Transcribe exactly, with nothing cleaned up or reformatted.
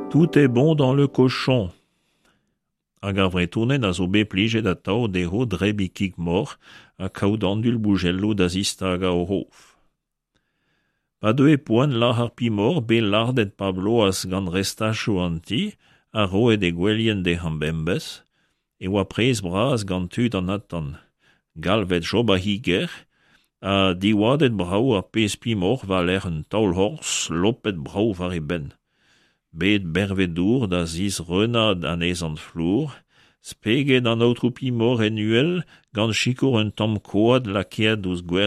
Tout est bon dans le cochon. Hag ar vretounen a zo bet plijet da tao deho dre bikig mor a kaoudandul bougello da zistag a o hof. Pa de e poan lar ar pimor be lardet Pablo as gant restacho anti a roet e gwelien de hambembes e oa prez bras gant tud an atan. Galvet job a higer a diwadet brau ar pez pimor valer un taol hors lopet brau var e ben. Bet bervedour da ziz renad an ez an flour, speget an outro pimor enuel gant chikour un tamm koad lakead ouz gwer